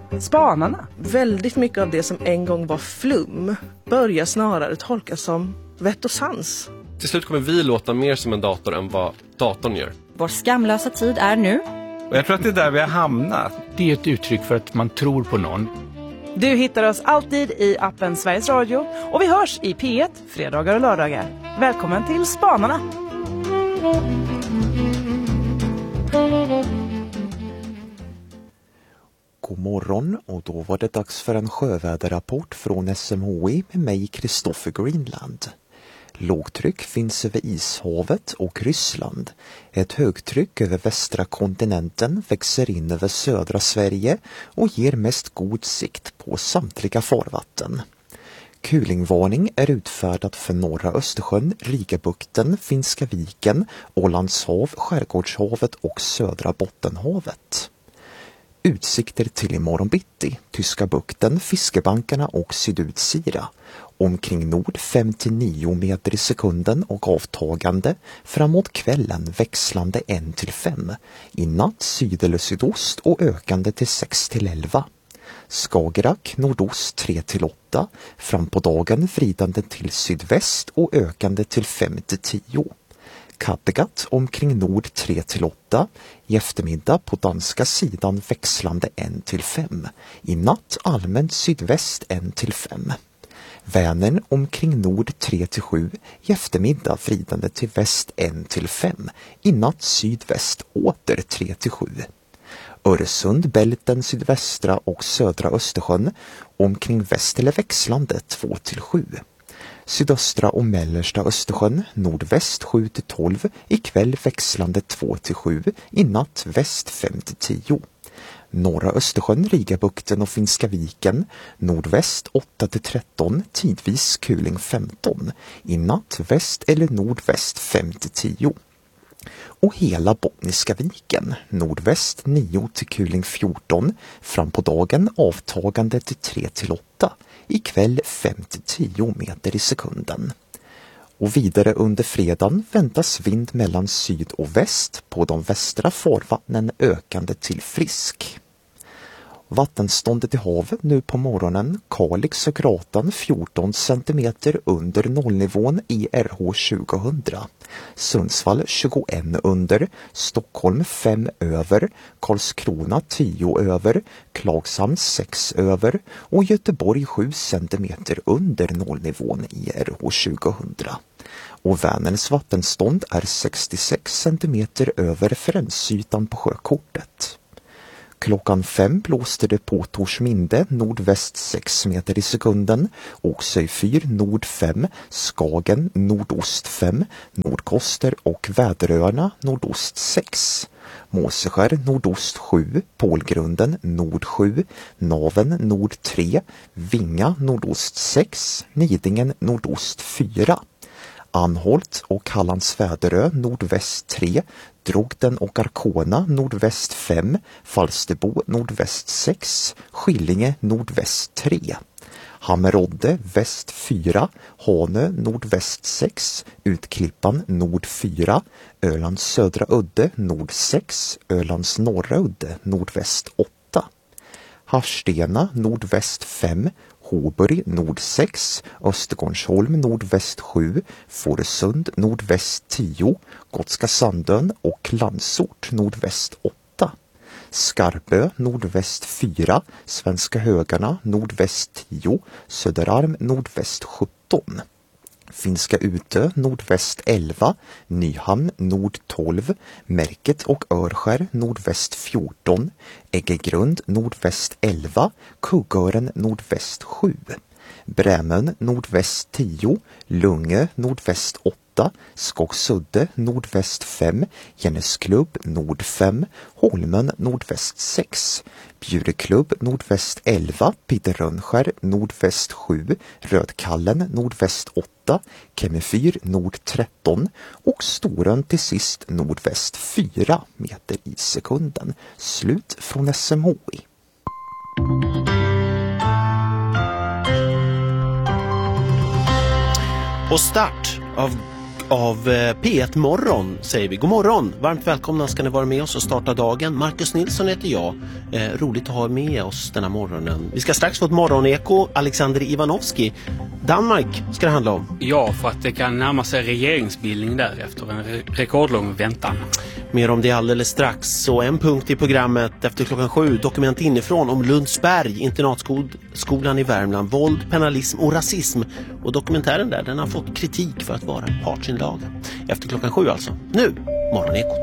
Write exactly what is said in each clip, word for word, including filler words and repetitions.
Spanarna. Väldigt mycket av det som en gång var flum börjar snarare tolkas som vett och sans. Till slut kommer vi låta mer som en dator än vad datorn gör. Vår skamlösa tid är nu. Och jag tror att det är där vi har hamnat. Det är ett uttryck för att man tror på någon. Du hittar oss alltid i appen Sveriges Radio och vi hörs i P ett fredagar och lördagar. Välkommen till Spanarna! God morgon, och då var det dags för en sjöväderrapport från S M H I med mig, Kristoffer Greenland. Lågtryck finns över Ishavet och Ryssland. Ett högtryck över västra kontinenten växer in över södra Sverige och ger mest god sikt på samtliga farvatten. Kulingvarning är utfärdat för norra Östersjön, Rigabukten, Finska viken, Ålandshav, Skärgårdshavet och södra Bottenhavet. Utsikter till imorgon bitti, Tyska bukten, Fiskebankarna och Sydutsira. Omkring nord fem till nio meter i sekunden och avtagande, framåt kvällen växlande ett till fem. I natt syd eller sydost och ökande till sex till elva. Skagerrak nordost tre till åtta, fram på dagen vridande till sydväst och ökande till fem till tio. Kattegatt omkring nord tre till åtta, i eftermiddag på danska sidan växlande ett till fem, i natt allmänt sydväst ett till fem. Vänern omkring nord tre till sju, i eftermiddag vridande till väst ett till fem, i natt sydväst åter tre till sju. Öresund, Bälten, sydvästra och södra Östersjön omkring väst eller växlande två till sju. Sydöstra och mellersta Östersjön nordväst sju till tolv, ikväll växlande två till sju, i natt väst fem till tio. Norra Östersjön, Rigabukten och Finska viken nordväst åtta till tretton, tidvis kuling femton, i natt väst eller nordväst fem till tio. Och hela Bottniska viken nordväst nio till kuling fjorton, fram på dagen avtagande till tre till åtta, ikväll fem till tio meter i sekunden. Och vidare under fredagen väntas vind mellan syd och väst, på de västra farvattnen ökande till frisk. Vattenståndet i havet nu på morgonen, Kalix och Gratan fjorton centimeter under nollnivån i R H tjugohundra. Sundsvall tjugoett under, Stockholm fem över, Karlskrona tio över, Klagshamn sex över och Göteborg sju centimeter under nollnivån i R H tjugohundra. Och Vänerns vattenstånd är sextiosex centimeter över referensytan på sjökortet. Klockan fem blåste det på Torsminde nordväst sex meter i sekunden, Oxöjfyr nord fem, Skagen nordost fem, Nordkoster och Väderöarna nordost sex. Måseskär nordost sju, Pålgrunden nord sju, Naven nord tre, Vinga nordost sex, Nidingen nordost fyra. Anholt och Hallands Väderö nordväst tre, Drogden och Arkona nordväst fem, Falsterbo nordväst sex, Skillinge nordväst tre. Hammerodde väst fyra, Hanö nordväst sex, Utklippan nord fyra, Ölands södra udde nord sex, Ölands norra udde nordväst åtta. Harstena nordväst fem, Håburg nord sex, Östergårdsholm nordväst sju, Fårösund nordväst tio, Gotska Sandön och Landsort nordväst åtta. Skarpö nordväst fyra, Svenska Högarna nordväst tio, Söderarm nordväst sjutton. Finska Utö nordväst elva, Nyhamn nord tolv, Märket och Örskär nordväst fjorton, Äggegrund nordväst elva, Kuggören nordväst sju, Brämön nordväst tio, Lungö nordväst åtta, Skogsudde nordväst fem, Gennesklubb nord fem, Holmen nordväst sex, Bjureklubb nordväst elva, Piterrönskär nordväst sju, Rödkallen nordväst åtta, Kemmefyr nord tretton och Storön till sist nordväst fyra meter i sekunden. Slut från S M H I. Och start av av P ett Morgon säger vi. God morgon, varmt välkomna ska ni vara med oss och starta dagen. Marcus Nilsson heter jag. Eh, roligt att ha med oss denna morgonen. Vi ska strax få ett morgoneko. Alexander Ivanovski. Danmark ska det handla om. Ja, för att det kan närma sig regeringsbildning där efter en re- rekordlång väntan. Mer om det alldeles strax. Så en punkt i programmet efter klockan sju. Dokument inifrån om Lundsberg, internatskolan i Värmland. Våld, penalism och rasism. Och dokumentären där, den har fått kritik för att vara en partsinlaga. Efter klockan sju alltså. Nu, morgonekot.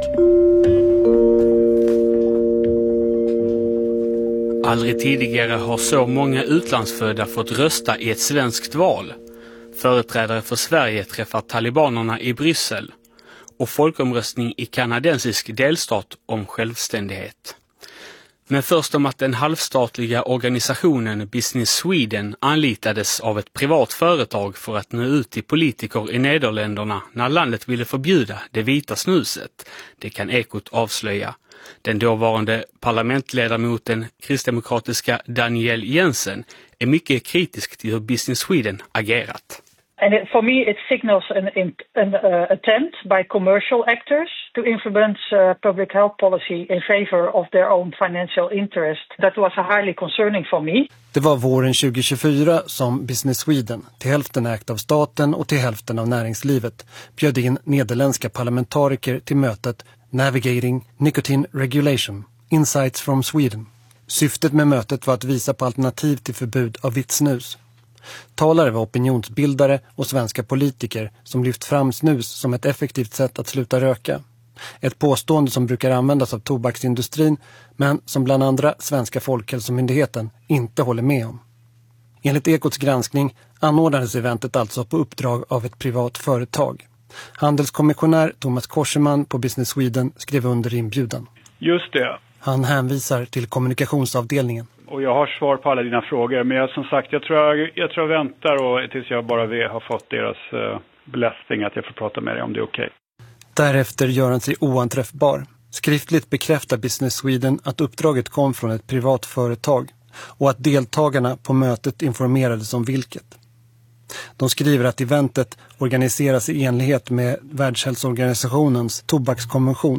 Aldrig tidigare har så många utlandsfödda fått rösta i ett svenskt val. Företrädare för Sverige träffar talibanerna i Bryssel. Och folkomröstning i kanadensisk delstat om självständighet. Men först om att den halvstatliga organisationen Business Sweden anlitades av ett privat företag för att nå ut till politiker i Nederländerna när landet ville förbjuda det vita snuset. Det kan Ekot avslöja. Den dåvarande parlamentledamoten kristdemokratiska Daniel Jensen är mycket kritisk till hur Business Sweden agerat. And it, for me, it signals an, an uh, attempt by commercial actors to influence uh, public health policy in favor of their own financial interest. That was highly concerning for me. Det var våren tjugo tjugofyra som Business Sweden, till hälften ägt av staten och till hälften av näringslivet, bjöd in nederländska parlamentariker till mötet Navigating Nicotine Regulation, Insights from Sweden. Syftet med mötet var att visa på alternativ till förbud av vitt snus. Talare var opinionsbildare och svenska politiker som lyft fram snus som ett effektivt sätt att sluta röka. Ett påstående som brukar användas av tobaksindustrin men som bland andra Svenska folkhälsomyndigheten inte håller med om. Enligt Ekots granskning anordnades eventet alltså på uppdrag av ett privat företag. Handelskommissionär Thomas Korseman på Business Sweden skrev under inbjudan. Just det. Han hänvisar till kommunikationsavdelningen. Och jag har svar på alla dina frågor. Men jag, som sagt, jag tror jag, jag, tror jag väntar och, tills jag bara vet, har fått deras uh, belästning att jag får prata med dig om det är okej. Därefter gör han sig oanträffbar. Skriftligt bekräftar Business Sweden att uppdraget kom från ett privat företag och att deltagarna på mötet informerades om vilket. De skriver att eventet organiseras i enlighet med Världshälsoorganisationens tobakskonvention.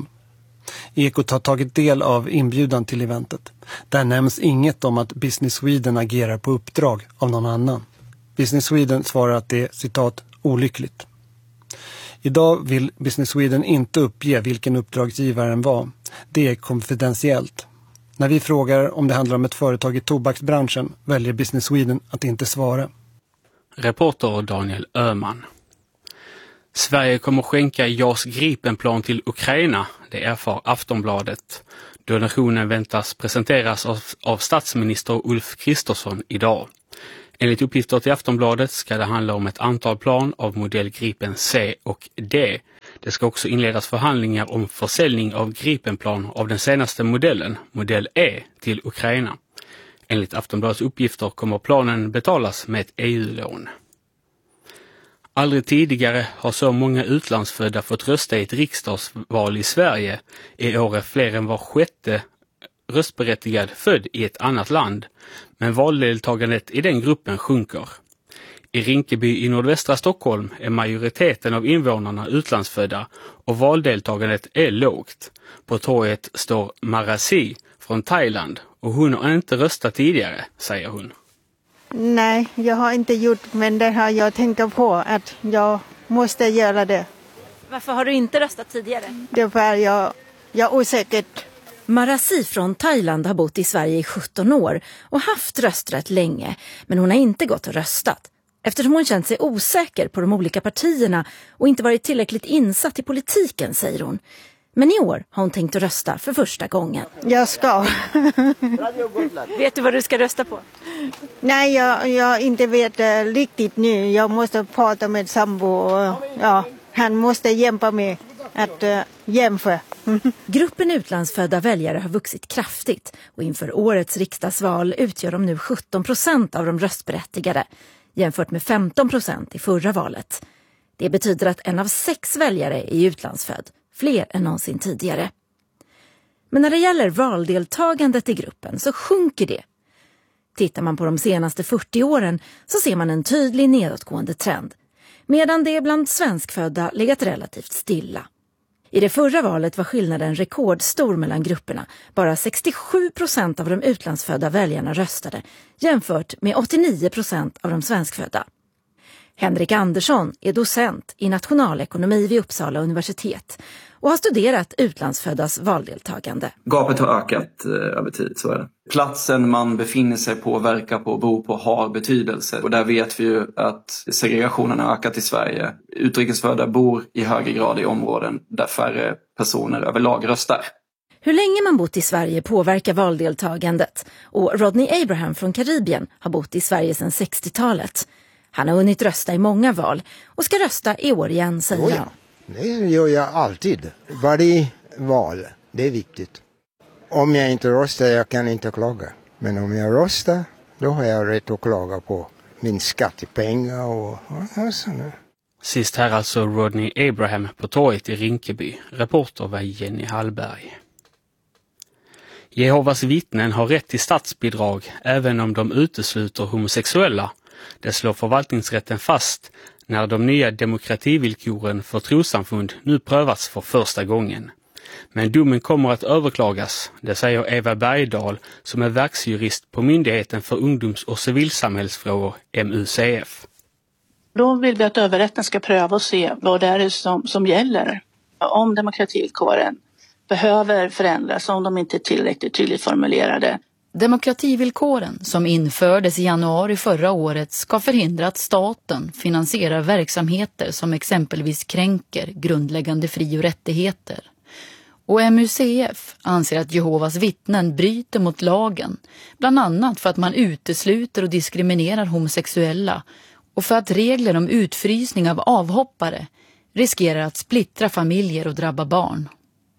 Ekot har tagit del av inbjudan till eventet. Där nämns inget om att Business Sweden agerar på uppdrag av någon annan. Business Sweden svarar att det är, citat, olyckligt. Idag vill Business Sweden inte uppge vilken uppdragsgivaren var. Det är konfidentiellt. När vi frågar om det handlar om ett företag i tobaksbranschen väljer Business Sweden att inte svara. Reporter Daniel Öhman. Sverige kommer skänka JAS Gripenplan till Ukraina, det erfar Aftonbladet. Donationen väntas presenteras av, av statsminister Ulf Kristersson idag. Enligt uppgifter till Aftonbladet ska det handla om ett antal plan av modell Gripen C och D. Det ska också inledas förhandlingar om försäljning av Gripenplan av den senaste modellen, modell E, till Ukraina. Enligt Aftonbladets uppgifter kommer planen betalas med ett E U-lån. Aldrig tidigare har så många utlandsfödda fått rösta i ett riksdagsval i Sverige. I år är fler än var sjätte röstberättigad född i ett annat land. Men valdeltagandet i den gruppen sjunker. I Rinkeby i nordvästra Stockholm är majoriteten av invånarna utlandsfödda och valdeltagandet är lågt. På torget står Marasi från Thailand och hon har inte röstat tidigare, säger hon. Nej, jag har inte gjort, men det har jag tänkt på att jag måste göra det. Varför har du inte röstat tidigare? Det är för jag, jag är osäker. Marasi från Thailand har bott i Sverige i sjutton år och haft rösträtt länge, men hon har inte gått och röstat. Eftersom hon känt sig osäker på de olika partierna och inte varit tillräckligt insatt i politiken, säger hon. Men i år har hon tänkt att rösta för första gången. Jag ska. Vet du vad du ska rösta på? Nej, jag, jag inte vet uh, riktigt nu. Jag måste prata med sambo. Och, ja, han måste hjälpa mig att uh, jämföra. Gruppen utlandsfödda väljare har vuxit kraftigt och inför årets riksdagsval utgör de nu sjutton procent av de röstberättigade jämfört med femton procent i förra valet. Det betyder att en av sex väljare är utlandsfödd, fler än någonsin tidigare. Men när det gäller valdeltagandet i gruppen så sjunker det. Tittar man på de senaste fyrtio åren så ser man en tydlig nedåtgående trend. medan det bland svenskfödda legat relativt stilla. I det förra valet var skillnaden rekordstor mellan grupperna. Bara sextiosju procent av de utlandsfödda väljarna röstade jämfört med åttionio procent av de svenskfödda. Henrik Andersson är docent i nationalekonomi vid Uppsala universitet och har studerat utlandsföddas valdeltagande. Gapet har ökat eh, över tid, så är det. Platsen man befinner sig på, verkar på, bor på har betydelse. Och där vet vi ju att segregationen har ökat i Sverige. Utrikesfödda bor i högre grad i områden där färre personer överlag röstar. Hur länge man bott i Sverige påverkar valdeltagandet. Och Rodney Abraham från Karibien har bott i Sverige sedan sextiotalet. Han har hunnit rösta i många val och ska rösta i år igen, säger oh ja. han. Det gör jag alltid. Varje val, det är viktigt. Om jag inte röstar, jag kan inte klaga. Men om jag röstar, då har jag rätt att klaga på min skattepengar och, och sådär. Sist här alltså Rodney Abraham på torget i Rinkeby. Reporter var Jenny Hallberg. Jehovas vittnen har rätt till statsbidrag även om de utesluter homosexuella. Det slår förvaltningsrätten fast när de nya demokrativillkoren för trossamfund nu prövats för första gången. Men domen kommer att överklagas, det säger Eva Bergdahl som är verksjurist på Myndigheten för ungdoms- och civilsamhällsfrågor, M U C F. Då vill vi att överrätten ska pröva och se vad det är som, som gäller. Om demokrativillkoren behöver förändras, om de inte är tillräckligt tydligt formulerade. Demokrativillkoren som infördes i januari förra året ska förhindra att staten finansierar verksamheter som exempelvis kränker grundläggande fri- och rättigheter. Och M U C F anser att Jehovas vittnen bryter mot lagen, bland annat för att man utesluter och diskriminerar homosexuella och för att regler om utfrysning av avhoppare riskerar att splittra familjer och drabba barn.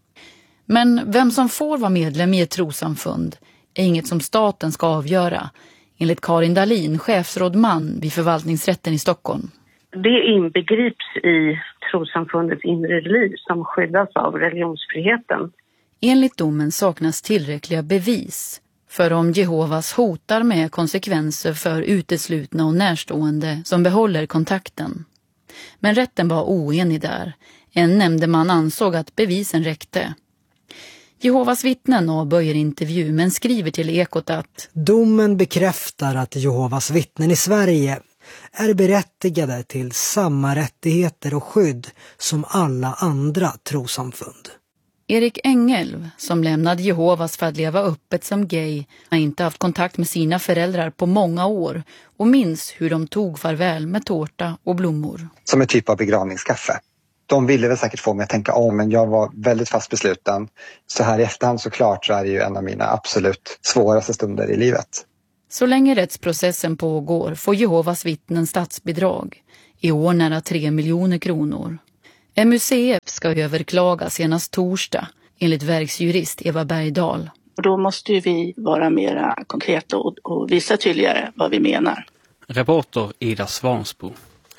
Men vem som får vara medlem i ett trossamfund är inget som staten ska avgöra, enligt Karin Dahlin, chefsrådman vid förvaltningsrätten i Stockholm. Det inbegrips i trossamfundets inre liv som skyddas av religionsfriheten. Enligt domen saknas tillräckliga bevis för om Jehovas hotar med konsekvenser för uteslutna och närstående som behåller kontakten. Men rätten var oenig där. En nämndeman ansåg att bevisen räckte. Jehovas vittnen avböjer intervju men skriver till Ekot att domen bekräftar att Jehovas vittnen i Sverige är berättigade till samma rättigheter och skydd som alla andra trossamfund. Erik Engelv, som lämnade Jehovas för att leva öppet som gay, har inte haft kontakt med sina föräldrar på många år och minns hur de tog farväl med tårta och blommor. Som en typ av begravningskaffe. De ville väl säkert få mig att tänka om, men jag var väldigt fast besluten. Så här i efterhand såklart så är det ju en av mina absolut svåraste stunder i livet. Så länge rättsprocessen pågår får Jehovas vittnen statsbidrag. I år nära tre miljoner kronor. M U C F ska överklaga senast torsdag, enligt verksjurist Eva Bergdahl. Och då måste ju vi vara mer konkreta och, och visa tydligare vad vi menar. Reporter Ida Svansbo.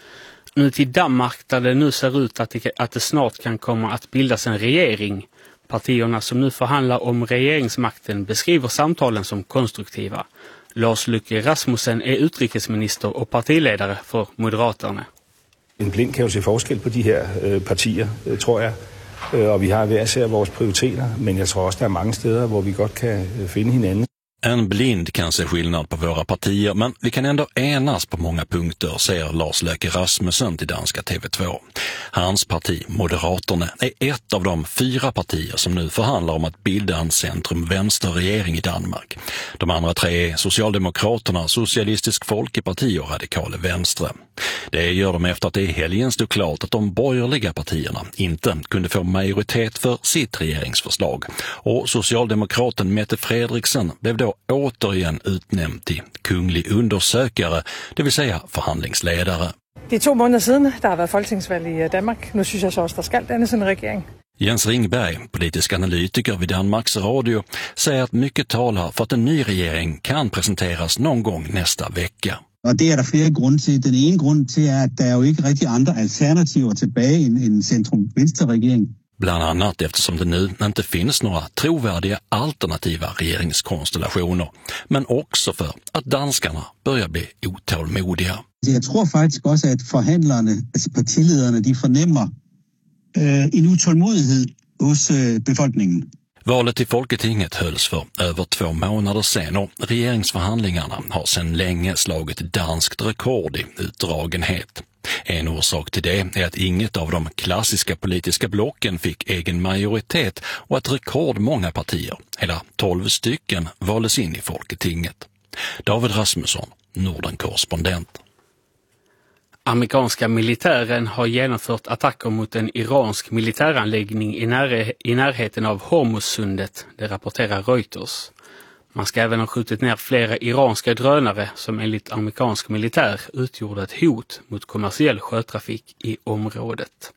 Nu till Danmark där det nu ser ut att det, att det snart kan komma att bildas en regering. Partierna som nu förhandlar om regeringsmakten beskriver samtalen som konstruktiva. Lars Løkke Rasmussen är utrikesminister och partiledare för Moderaterna. En blind kan jo se forskel på de her øh, partier, øh, tror jeg. Øh, og vi har hver især vores prioriteter, men jeg tror også, der er mange steder, hvor vi godt kan øh, finde hinanden. En blind kan se skillnad på våra partier, men vi kan ändå enas på många punkter, säger Lars Løkke Rasmussen till danska T V två. Hans parti, Moderaterna, är ett av de fyra partier som nu förhandlar om att bilda en centrum-vänsterregering i Danmark. De andra tre är Socialdemokraterna, Socialistisk Folkeparti och Radikale Venstre. Det gör de efter att det i helgen stod klart att de borgerliga partierna inte kunde få majoritet för sitt regeringsförslag. Och socialdemokraten Mette Frederiksen blev då återigen utnämnd till kunglig undersökare, det vill säga förhandlingsledare. Det är två månader sedan det har varit folketingsvalg i Danmark. Nu syns jag så att det ska dannas en regering. Jens Ringberg, politisk analytiker vid Danmarks Radio, säger att mycket talar för att en ny regering kan presenteras någon gång nästa vecka. Och det är det flera grunder till. Den ena grund till är att det är ju inte riktigt andra alternativ tillbaka än en centrum-vänsterregering. Bland annat eftersom det nu inte finns några trovärdiga alternativa regeringskonstellationer, men också för att danskarna börjar bli otålmodiga. Jag tror faktiskt också att förhandlarna, alltså partiledarna, de förnämmer eh, en otålmodighet hos eh, befolkningen. Valet till Folketinget hölls för över två månader sedan och regeringsförhandlingarna har sedan länge slagit danskt rekord i utdragenhet. En orsak till det är att inget av de klassiska politiska blocken fick egen majoritet och att rekordmånga partier, hela tolv stycken, valdes in i Folketinget. David Rasmusson, Norden-korrespondent. Amerikanska militären har genomfört attacker mot en iransk militäranläggning i, när- i närheten av Hormuzsundet, det rapporterar Reuters. Man ska även ha skjutit ner flera iranska drönare som enligt amerikansk militär utgjorde ett hot mot kommersiell sjötrafik i området.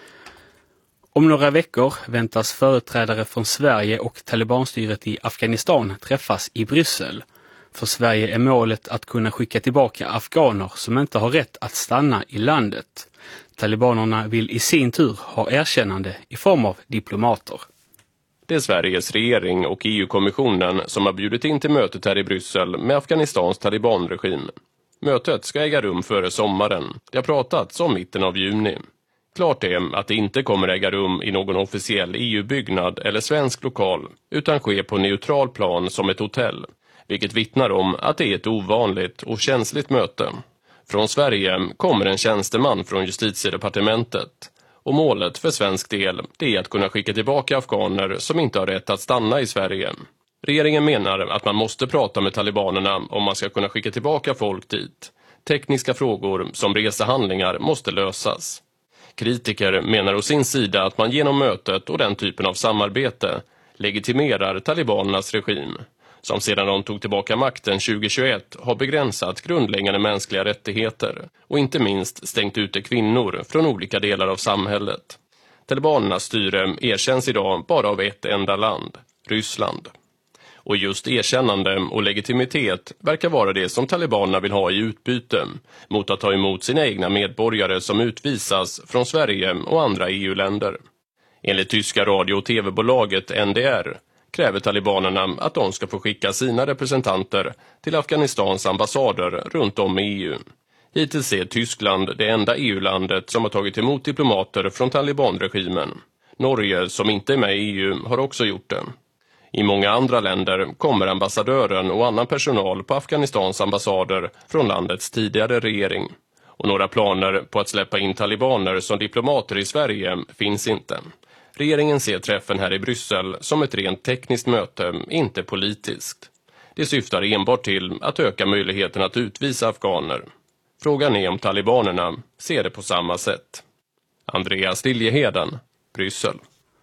Om några veckor väntas företrädare från Sverige och talibanstyret i Afghanistan träffas i Bryssel. För Sverige är målet att kunna skicka tillbaka afghaner som inte har rätt att stanna i landet. Talibanerna vill i sin tur ha erkännande i form av diplomater. Det är Sveriges regering och E U-kommissionen som har bjudit in till mötet här i Bryssel med Afghanistans talibanregim. Mötet ska äga rum före sommaren. Det har pratats om mitten av juni. Klart är att det inte kommer äga rum i någon officiell E U-byggnad eller svensk lokal, utan ske på neutral plan som ett hotell, vilket vittnar om att det är ett ovanligt och känsligt möte. Från Sverige kommer en tjänsteman från Justitiedepartementet. Och målet för svensk del det är att kunna skicka tillbaka afghaner som inte har rätt att stanna i Sverige. Regeringen menar att man måste prata med talibanerna om man ska kunna skicka tillbaka folk dit. Tekniska frågor som resehandlingar måste lösas. Kritiker menar å sin sida att man genom mötet och den typen av samarbete legitimerar talibanernas regim, som sedan de tog tillbaka makten tjugohundratjugoett har begränsat grundläggande mänskliga rättigheter och inte minst stängt ute kvinnor från olika delar av samhället. Talibanernas styre erkänns idag bara av ett enda land, Ryssland. Och just erkännande och legitimitet verkar vara det som talibanerna vill ha i utbyte mot att ta emot sina egna medborgare som utvisas från Sverige och andra E U-länder. Enligt tyska radio- och tv-bolaget N D R kräver talibanerna att de ska få skicka sina representanter till Afghanistans ambassader runt om i E U. Hittills är Tyskland det enda E U-landet som har tagit emot diplomater från talibanregimen. Norge, som inte är med i E U, har också gjort det. I många andra länder kommer ambassadören och annan personal på Afghanistans ambassader från landets tidigare regering. Och några planer på att släppa in talibaner som diplomater i Sverige finns inte. Regeringen ser träffen här i Bryssel som ett rent tekniskt möte, inte politiskt. Det syftar enbart till att öka möjligheten att utvisa afghaner. Frågan är om talibanerna ser det på samma sätt. Andreas Liljeheden, Bryssel.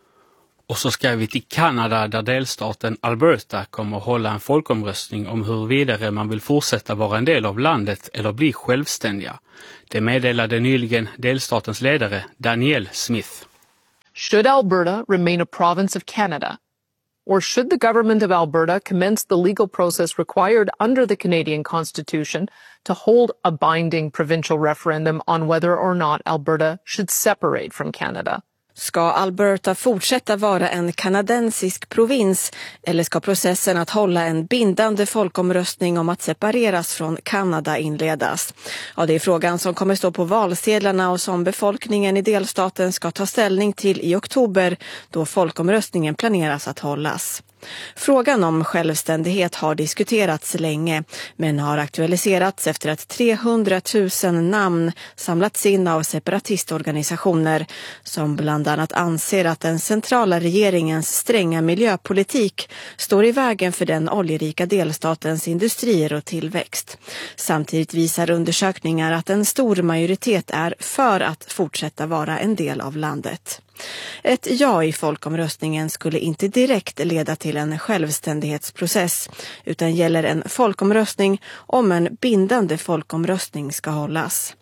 Och så ska vi till Kanada där delstaten Alberta kommer att hålla en folkomröstning om hur vidare man vill fortsätta vara en del av landet eller bli självständiga. Det meddelade nyligen delstatens ledare Danielle Smith. Should Alberta remain a province of Canada? Or should the government of Alberta commence the legal process required under the Canadian Constitution to hold a binding provincial referendum on whether or not Alberta should separate from Canada? Ska Alberta fortsätta vara en kanadensisk provins eller ska processen att hålla en bindande folkomröstning om att separeras från Kanada inledas? Ja, det är frågan som kommer stå på valsedlarna och som befolkningen i delstaten ska ta ställning till i oktober då folkomröstningen planeras att hållas. Frågan om självständighet har diskuterats länge men har aktualiserats efter att trehundratusen namn samlats in av separatistorganisationer som bland annat anser att den centrala regeringens stränga miljöpolitik står i vägen för den oljerika delstatens industrier och tillväxt. Samtidigt visar undersökningar att en stor majoritet är för att fortsätta vara en del av landet. Ett ja i folkomröstningen skulle inte direkt leda till en självständighetsprocess utan gäller en folkomröstning om en bindande folkomröstning ska hållas.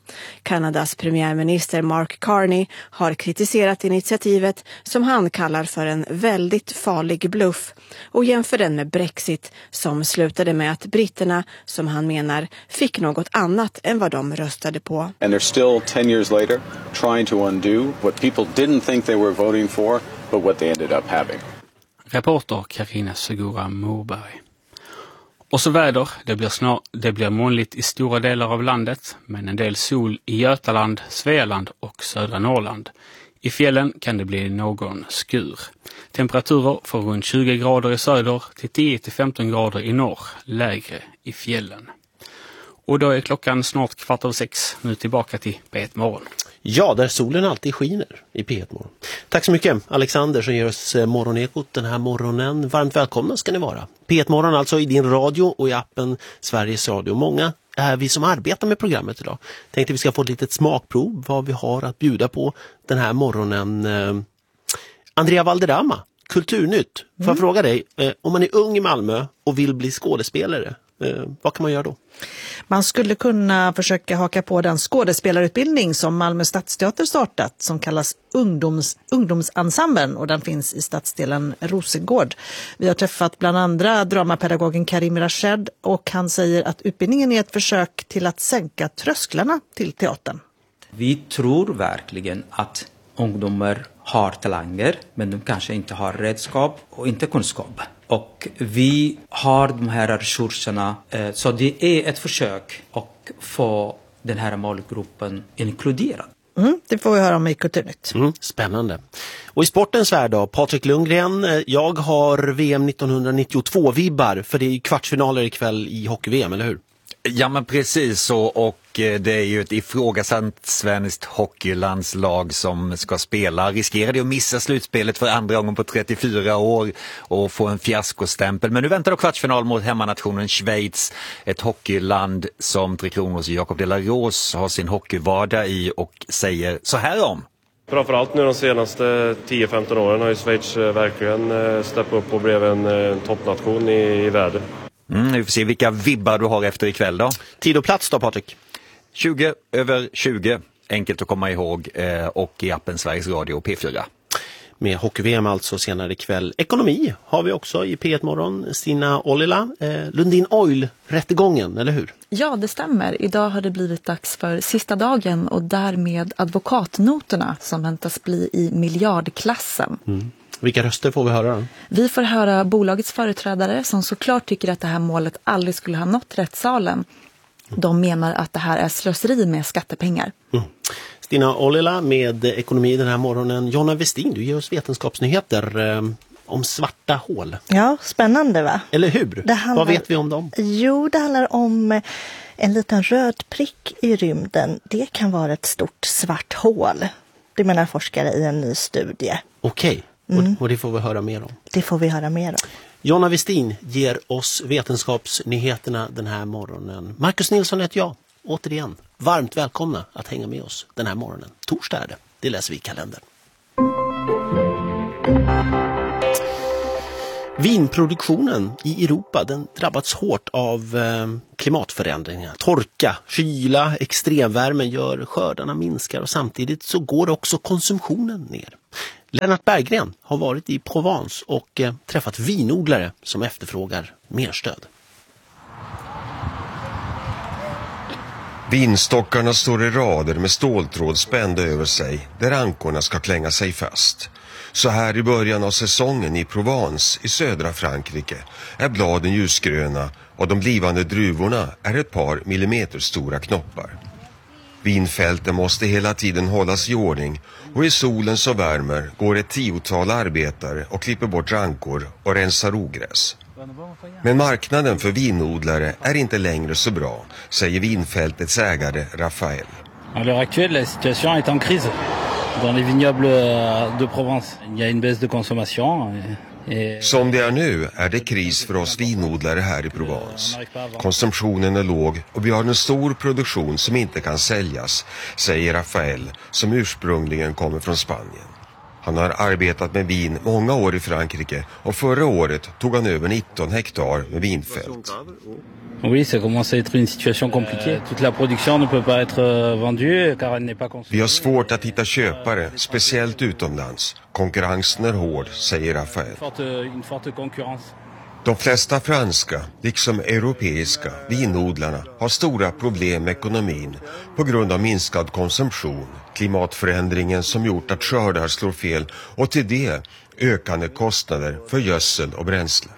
Kanadas premiärminister Mark Carney har kritiserat initiativet som han kallar för en väldigt farlig bluff och jämför den med Brexit som slutade med att britterna, som han menar, fick något annat än vad de röstade på. And they're still ten years later trying to undo what people didn't think they were voting for, but what they ended up having. Reporter Karina Segura Morberg. Och så väder, det blir, snar, det blir molnigt i stora delar av landet, men en del sol i Götaland, Svealand och södra Norrland. I fjällen kan det bli någon skur. Temperaturer från runt tjugo grader i söder till tio till femton grader i norr, lägre i fjällen. Och då är klockan snart kvart över sex, nu tillbaka till P ett morgon. Ja, där solen alltid skiner i P ett morgon. Tack så mycket Alexander som ger oss morgonekot den här morgonen. Varmt välkomna ska ni vara. P ett morgon alltså i din radio och i appen Sveriges Radio. Många är vi som arbetar med programmet idag. Tänkte vi ska få ett litet smakprov vad vi har att bjuda på den här morgonen. Andrea Valderrama, Kulturnytt. Får jag mm. fråga dig, om man är ung i Malmö och vill bli skådespelare, vad kan man göra då? Man skulle kunna försöka haka på den skådespelarutbildning som Malmö Stadsteater startat som kallas ungdoms, ungdomsensemblen och den finns i stadsdelen Rosengård. Vi har träffat bland andra dramapedagogen Karim Rashed och han säger att utbildningen är ett försök till att sänka trösklarna till teatern. Vi tror verkligen att ungdomar har talanger men de kanske inte har redskap och inte kunskap. Och vi har de här resurserna, så det är ett försök att få den här målgruppen inkluderad. Mm, det får vi höra om i Kulturnytt. Mm, spännande. Och i sportens värld då, Patrik Lundgren, jag har V M nittonhundranittiotvå-vibbar för det är kvartsfinaler ikväll i hockey-V M, eller hur? Ja men precis så, och det är ju ett ifrågasatt svenskt hockeylandslag som ska spela. Riskerade att missa slutspelet för andra gången på trettiofyra år och få en fiaskostämpel. Men nu väntar då kvartsfinal mot hemmanationen Schweiz, ett hockeyland som Tre Kronors Jakob de la Rose har sin hockeyvardag i och säger så här om. Framförallt nu de senaste tio femton åren har ju Schweiz verkligen steppat upp och blev en toppnation i, i världen. Mm, vi får se vilka vibbar du har efter ikväll då. Tid och plats då, Patrik? tjugo över tjugo, enkelt att komma ihåg, eh, och i appen Sveriges Radio P fyra. Med hockey-V M alltså senare ikväll. Ekonomi har vi också i P ett morgon. Stina Ollila, eh, Lundin Oil-rättegången, eller hur? Ja, det stämmer. Idag har det blivit dags för sista dagen och därmed advokatnoterna som väntas bli i miljardklassen. Mm. Vilka röster får vi höra då? Vi får höra bolagets företrädare som såklart tycker att det här målet aldrig skulle ha nått rättssalen. De menar att det här är slöseri med skattepengar. Mm. Stina Ollila med ekonomi den här morgonen. Jonna Westin, du ger oss vetenskapsnyheter eh, om svarta hål. Ja, spännande va? Eller hur? Handlar... Vad vet vi om dem? Jo, det handlar om en liten röd prick i rymden. Det kan vara ett stort svart hål. Det menar forskare i en ny studie. Okej. Mm. Och, och det får vi höra mer om. Det får vi höra mer om. Jonna Westin ger oss vetenskapsnyheterna den här morgonen. Marcus Nilsson heter jag. Återigen, varmt välkomna att hänga med oss den här morgonen. Torsdag är det. Det läser vi i kalendern. Vinproduktionen i Europa den drabbats hårt av eh, klimatförändringar. Torka, kyla, extremvärmen gör skördarna minskar och samtidigt så går också konsumtionen ner. Lennart Berggren har varit i Provence och eh, träffat vinodlare som efterfrågar mer stöd. Vinstockarna står i rader med ståltråd spända över sig där ankorna ska klänga sig fast. Så här i början av säsongen i Provence i södra Frankrike är bladen ljusgröna och de blivande druvorna är ett par millimeter stora knoppar. Vinfälten måste hela tiden hållas i ordning och i solen så värmer går ett tiotal arbetare och klipper bort rankor och rensar ogräs. Men marknaden för vinodlare är inte längre så bra, säger vinfältets ägare Raphaël. À l'heure actuelle, la situation est en crise. Dans les vignobles de Provence, il y a une baisse de consommation. Som det är nu är det kris för oss vinodlare här i Provence. Konsumtionen är låg och vi har en stor produktion som inte kan säljas, säger Raphaël som ursprungligen kommer från Spanien. Han har arbetat med vin många år i Frankrike och förra året tog han över nitton hektar med vinfält. Oui, ça commence à être une situation compliquée. Toute la production ne peut pas être vendue car elle n'est pas consommée. Vi har svårt att hitta köpare, speciellt utomlands. Konkurrensen är hård, säger Rafael. Une forte concurrence. De flesta franska, liksom europeiska, vinodlarna har stora problem med ekonomin på grund av minskad konsumtion, klimatförändringen som gjort att skördar slår fel och till det ökande kostnader för gödsel och bränsle.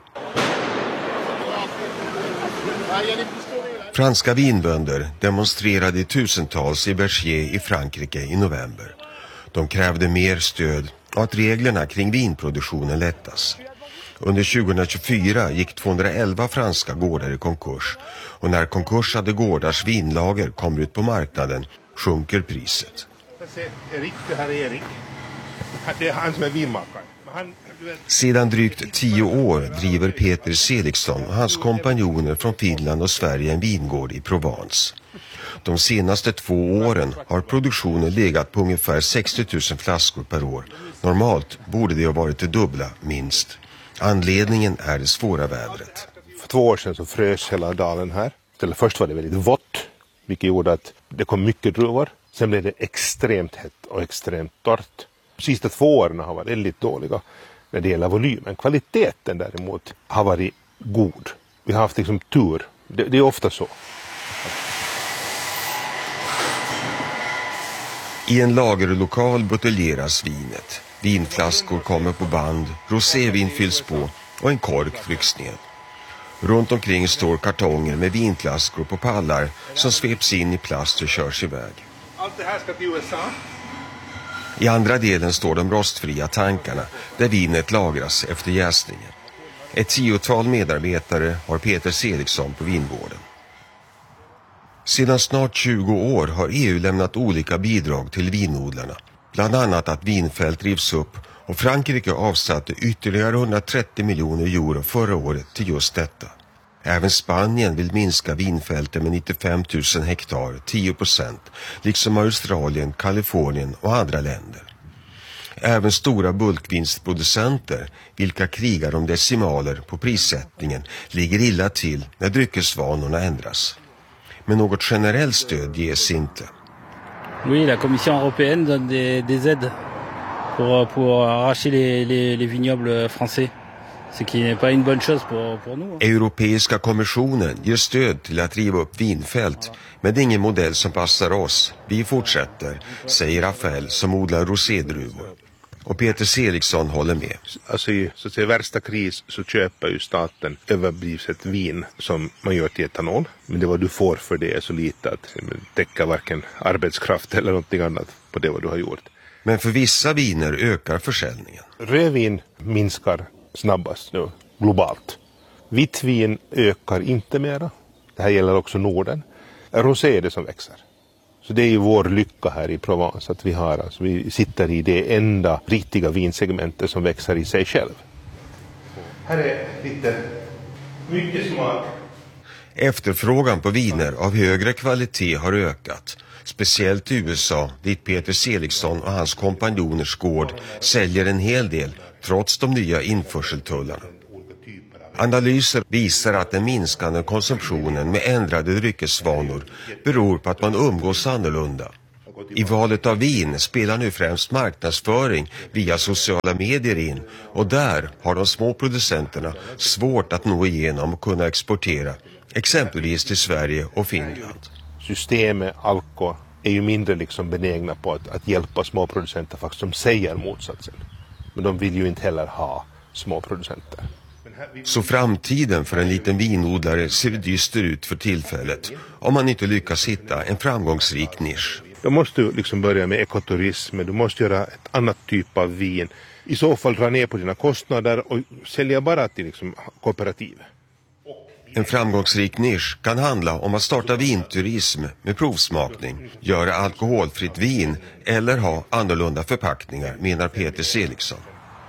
Franska vinbönder demonstrerade i tusentals i Berger i Frankrike i november. De krävde mer stöd och att reglerna kring vinproduktionen lättas. Under tjugohundratjugofyra gick tvåhundraelva franska gårdar i konkurs och när konkursade gårdars vinlager kommer ut på marknaden sjunker priset. Erik, det här är Erik. Det är han som är vinmakaren. Han... Sedan drygt tio år driver Peter Seliksson och hans kompanjoner från Finland och Sverige en vingård i Provence. De senaste två åren har produktionen legat på ungefär sextio tusen flaskor per år. Normalt borde det ha varit det dubbla, minst. Anledningen är det svåra vädret. För två år sedan så frös hela dalen här. Eller först var det väldigt vått, vilket gjorde att det kom mycket druvor. Sen blev det extremt hett och extremt torrt. De sista två åren har varit väldigt dåliga när det gäller volymen. Kvaliteten däremot har varit god. Vi har haft liksom tur. Det, det är ofta så. I en lagerlokal buteljeras vinet. Vinflaskor kommer på band, rosévin fylls på och en kork trycks ner. Runt omkring står kartonger med vinflaskor på pallar som sveps in i plast och körs iväg. Allt det här ska till U S A. I andra delen står de rostfria tankarna där vinet lagras efter jäsningen. Ett tiotal medarbetare har Peter Seliksson på vingården. Sedan snart tjugo år har E U lämnat olika bidrag till vinodlarna. Bland annat att vinfält rivs upp och Frankrike avsatte ytterligare hundratrettio miljoner euro förra året till just detta. Även Spanien vill minska vinfälten med nittiofem tusen hektar, tio procent, liksom Australien, Kalifornien och andra länder. Även stora bulkvinstproducenter, vilka krigar om decimaler på prissättningen, ligger illa till när dryckesvanorna ändras. Men något generellt stöd ges inte. Oui, la Commission européenne donne des, des aides pour, pour arracher les, les, les vignobles français. Ce qui n'est pas une bonne chose pour, pour nous. Europeiska kommissionen ger stöd till att riva upp vinfält, men det är ingen modell som passar oss. Vi fortsätter, säger Rafael som odlar rosédruvor. Och Peter Seliksson håller med. Alltså i så att säga, värsta kris så köper ju staten överblivet vin som man gör till etanol. Men det vad du får för det är så lite att det täcker varken arbetskraft eller någonting annat på det vad du har gjort. Men för vissa viner ökar försäljningen. Rödvin minskar snabbast nu globalt. Vitt vin ökar inte mera. Det här gäller också Norden. Rosé är det som växer. Så det är ju vår lycka här i Provence att vi har, alltså vi sitter i det enda riktiga vinsegmentet som växer i sig själv. Här är lite mycket smak. Efterfrågan på viner av högre kvalitet har ökat. Speciellt i U S A, dit Peter Seliksson och hans kompanjoners gård säljer en hel del trots de nya införseltullarna. Analyser visar att den minskande konsumtionen med ändrade dryckesvanor beror på att man umgås annorlunda. I valet av vin spelar nu främst marknadsföring via sociala medier in och där har de små producenterna svårt att nå igenom och kunna exportera, exempelvis till Sverige och Finland. Systemet, Alko, är ju mindre liksom benägna på att, att hjälpa små producenter faktiskt som säger motsatsen. Men de vill ju inte heller ha små producenter. Så framtiden för en liten vinodlare ser dyster ut för tillfället om man inte lyckas hitta en framgångsrik nisch. Då måste du liksom börja med ekoturism, du måste göra ett annat typ av vin. I så fall dra ner på dina kostnader och sälja bara till liksom kooperativ. En framgångsrik nisch kan handla om att starta vinturism med provsmakning, göra alkoholfritt vin eller ha annorlunda förpackningar, menar Peter Seliksson.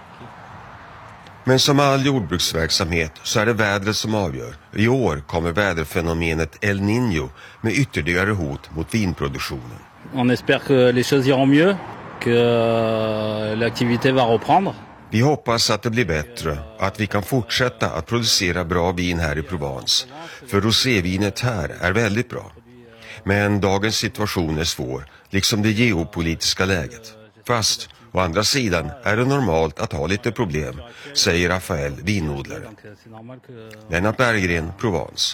Men som all jordbruksverksamhet så är det vädret som avgör. I år kommer väderfenomenet El Niño med ytterligare hot mot vinproduktionen. On espère que les choses iront mieux. que euh, l'activité va reprendre. Vi hoppas att det blir bättre, att vi kan fortsätta att producera bra vin här i Provence. För rosévinet här är väldigt bra. Men dagens situation är svår, liksom det geopolitiska läget. Fast, å andra sidan är det normalt att ha lite problem, säger Rafael, vinodlare. Lennart Berggren, Provence.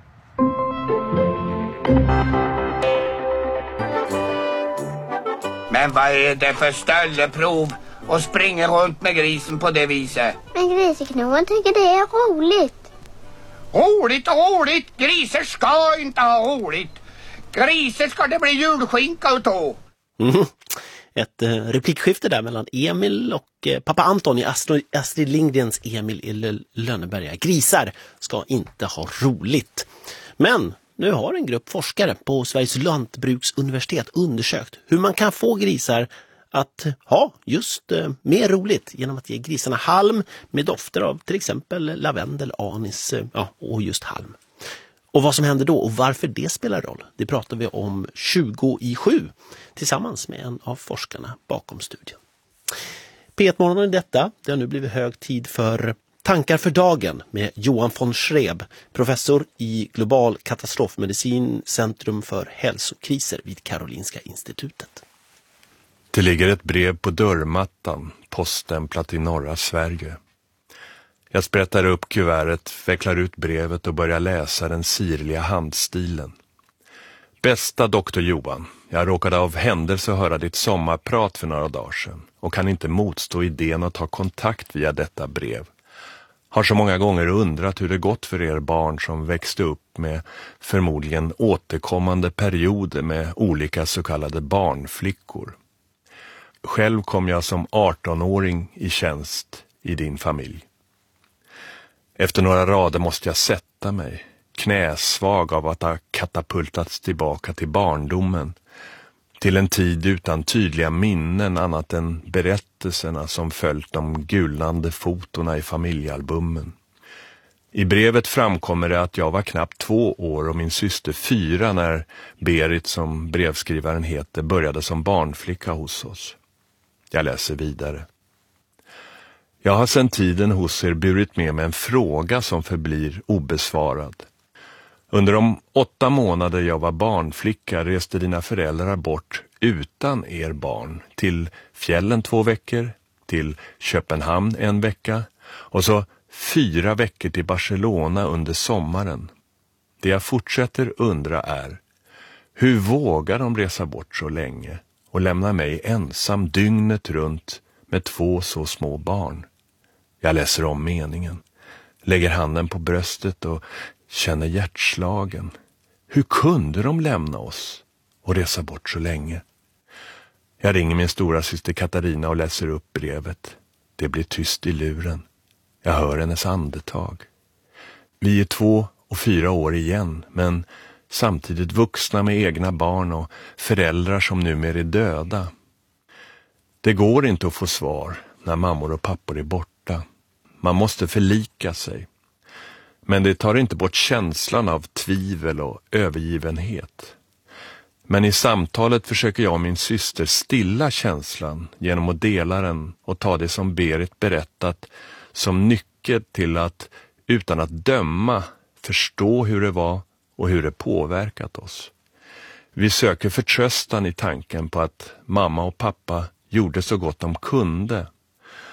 Men vad är det för stölleprov och springer runt med grisen på det viset? Men griseknoen tycker det är roligt. Roligt och roligt! Griser ska inte ha roligt. Griser ska det bli julskinka utav. Mm. Ett eh, replikskifte där mellan Emil och eh, pappa Anton i Astrid, Astrid Lindgrens Emil i Lönneberga. Grisar ska inte ha roligt. Men nu har en grupp forskare på Sveriges lantbruksuniversitet undersökt hur man kan få grisar att ha just eh, mer roligt genom att ge grisarna halm med dofter av till exempel lavendel, anis eh, ja, och just halm. Och vad som händer då och varför det spelar roll, det pratar vi om tjugo i sju tillsammans med en av forskarna bakom studien. P ett-morgonen i detta, det har nu blivit hög tid för Tankar för dagen med Johan von Schreb, professor i global katastrofmedicin, Centrum för hälsokriser vid Karolinska institutet. Det ligger ett brev på dörrmattan, poststämplat i norra Sverige. Jag sprättar upp kuvertet, vecklar ut brevet och börjar läsa den sirliga handstilen. Bästa doktor Johan, jag råkade av händelse höra ditt sommarprat för några dagar sedan och kan inte motstå idén att ta kontakt via detta brev. Har så många gånger undrat hur det gått för er barn som växte upp med förmodligen återkommande perioder med olika så kallade barnflickor. Själv kom jag som artonåring i tjänst i din familj. Efter några rader måste jag sätta mig, knäsvag av att ha katapultats tillbaka till barndomen, till en tid utan tydliga minnen annat än berättelserna som följt de gulnande fotona i familjealbumen. I brevet framkommer det att jag var knappt två år och min syster fyra när Berit, som brevskrivaren heter, började som barnflicka hos oss. Jag läser vidare. Jag har sedan tiden hos er burit med mig en fråga som förblir obesvarad. Under de åtta månader jag var barnflicka reste dina föräldrar bort utan er barn till fjällen två veckor, till Köpenhamn en vecka och så fyra veckor till Barcelona under sommaren. Det jag fortsätter undra är, hur vågar de resa bort så länge och lämna mig ensam dygnet runt med två så små barn? Jag läser om meningen, lägger handen på bröstet och känner hjärtslagen. Hur kunde de lämna oss och resa bort så länge? Jag ringer min stora syster Katarina och läser upp brevet. Det blir tyst i luren. Jag hör hennes andetag. Vi är två och fyra år igen, men samtidigt vuxna med egna barn och föräldrar som numera är döda. Det går inte att få svar när mammor och pappor är borta. Man måste förlika sig. Men det tar inte bort känslan av tvivel och övergivenhet. Men i samtalet försöker jag och min syster stilla känslan genom att dela den och ta det som Berit berättat som nyckel till att utan att döma förstå hur det var och hur det påverkat oss. Vi söker förtröstan i tanken på att mamma och pappa gjorde så gott de kunde